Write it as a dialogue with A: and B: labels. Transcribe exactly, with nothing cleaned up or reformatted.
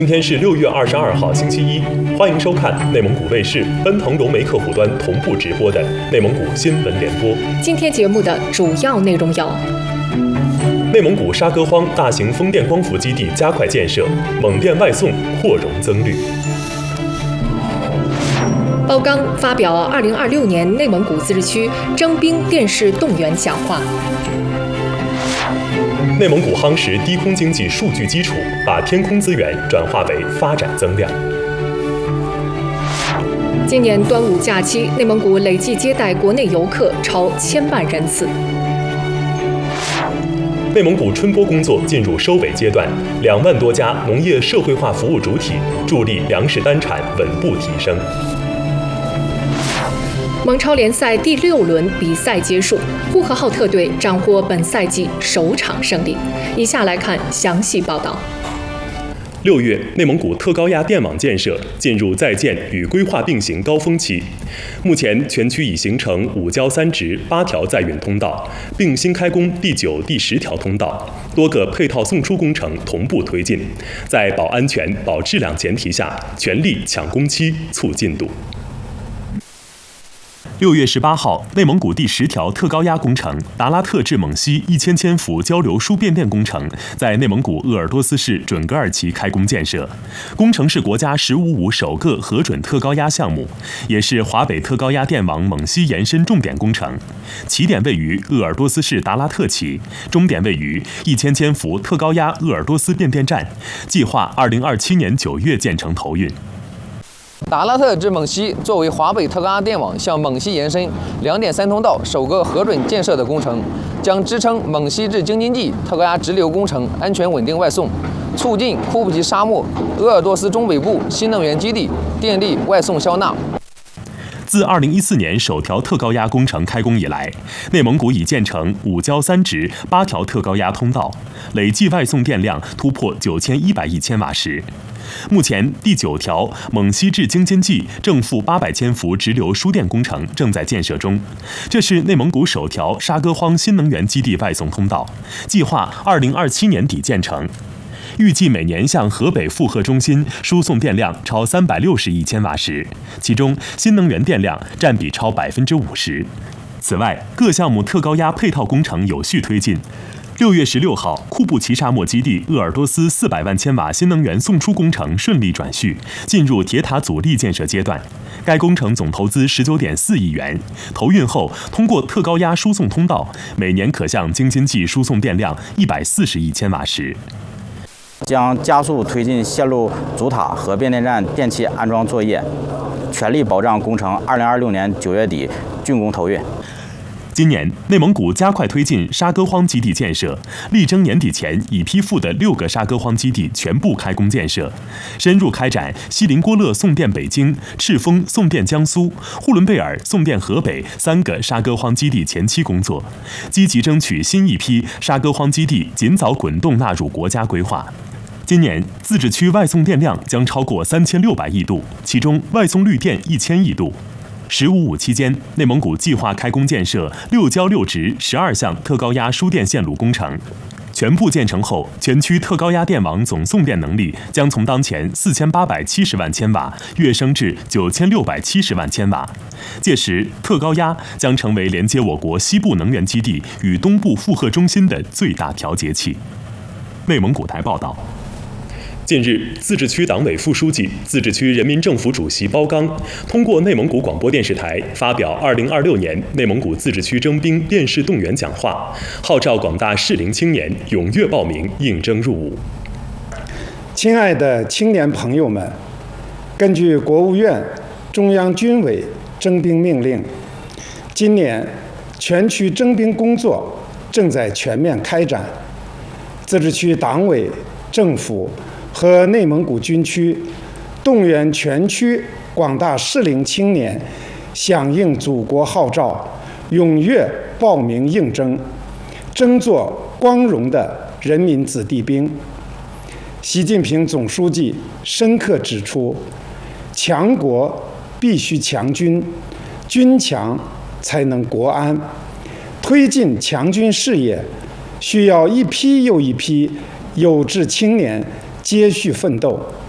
A: 今天是六月二十二号，星期一，欢迎收看内蒙古卫视奔腾融媒客户端同步直播的内蒙古新闻联播。
B: 今天节目的主要内容有：
A: 内蒙古沙歌荒大型风电光伏基地加快建设，蒙电外送扩容增绿。
B: 包钢发表二零二六年内蒙古自治区征兵电视动员讲话。
A: 内蒙古夯实低空经济数据基础，把天空资源转化为发展增量。
B: 今年端午假期，内蒙古累计接待国内游客超千万人次。
A: 内蒙古春播工作进入收尾阶段，两万多家农业社会化服务主体助力粮食单产稳步提升。
B: 蒙超联赛第六轮比赛结束，呼和浩特队斩获本赛季首场胜利。以下来看详细报道。
A: 六月，内蒙古特高压电网建设进入在建与规划并行高峰期。目前，全区已形成五交三直八条载运通道，并新开工第九、第十条通道，多个配套送出工程同步推进，在保安全、保质量前提下，全力抢工期、促进度。六月十八号，内蒙古第十条特高压工程达拉特至蒙西一千千伏交流输变电工程在内蒙古鄂尔多斯市准噶尔旗开工建设。工程是国家“十五五”首个核准特高压项目，也是华北特高压电网蒙西延伸重点工程。起点位于鄂尔多斯市达拉特旗，终点位于一千千伏特高压鄂尔多斯变电站，计划二零二七年九月建成投运。
C: 达拉特至蒙西作为华北特高压电网向蒙西延伸两点三通道首个核准建设的工程，将支撑蒙西至京津冀特高压直流工程安全稳定外送，促进库布齐沙漠鄂尔多斯中北部新能源基地电力外送销纳。
A: 自二零一四年首条特高压工程开工以来，内蒙古已建成五交三直八条特高压通道，累计外送电量突破九千一百亿千瓦时。目前，第九条蒙西至京津冀正负八百千伏直流输电工程正在建设中，这是内蒙古首条沙歌荒新能源基地外送通道，计划二零二七年底建成。预计每年向河北负荷中心输送电量超三百六十亿千瓦时，其中新能源电量占比超百分之五十。此外，各项目特高压配套工程有序推进。六月十六号，库布齐沙漠基地鄂尔多斯四百万千瓦新能源送出工程顺利转序，进入铁塔阻力建设阶段。该工程总投资十九点四亿元，投运后通过特高压输送通道，每年可向京津冀输送电量一百四十亿千瓦时。
D: 将加速推进线路主塔和变电站电气安装作业，全力保障工程二零二六年九月底竣工投运。
A: 今年，内蒙古加快推进沙歌荒基地建设，力争年底前已批复的六个沙歌荒基地全部开工建设，深入开展锡林郭勒送电北京、赤峰送电江苏、呼伦贝尔送电河北三个沙歌荒基地前期工作，积极争取新一批沙歌荒基地尽早滚动纳入国家规划。今年自治区外送电量将超过三千六百亿度，其中外送绿电一千亿度。十五五期间，内蒙古计划开工建设六交六直十二项特高压输电线路工程，全部建成后，全区特高压电网总送电能力将从当前四千八百七十万千瓦跃升至九千六百七十万千瓦。届时，特高压将成为连接我国西部能源基地与东部负荷中心的最大调节器。内蒙古台报道。近日，自治区党委副书记、自治区人民政府主席包钢通过内蒙古广播电视台发表二零二六年内蒙古自治区征兵电视动员讲话，号召广大适龄青年踊跃报名应征入伍。
E: 亲爱的青年朋友们，根据国务院、中央军委征兵命令，今年全区征兵工作正在全面开展，自治区党委、政府和内蒙古军区动员全区广大适龄青年响应祖国号召，踊跃报名应征，争做光荣的人民子弟兵。习近平总书记深刻指出，强国必须强军，军强才能国安。推进强军事业，需要一批又一批有志青年接续奋斗，